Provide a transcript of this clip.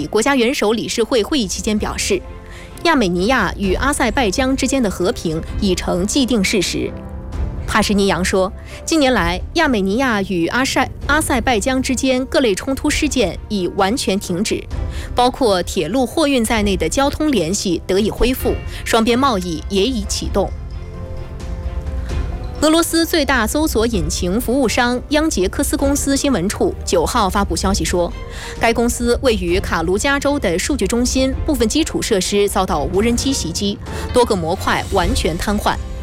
国家元首理事会会议期间表示，亚美尼亚与阿塞拜疆之间的和平已成既定事实。帕什尼扬说，近年来亚美尼亚与阿塞拜疆之间各类冲突事件已完全停止，包括铁路货运在内的交通联系得以恢复，双边贸易也已启动。俄罗斯最大搜索引擎服务商央捷克斯公司新闻处9号发布消息说，该公司位于卡卢加州的数据中心部分基础设施遭到无人机袭击，多个模块完全瘫痪。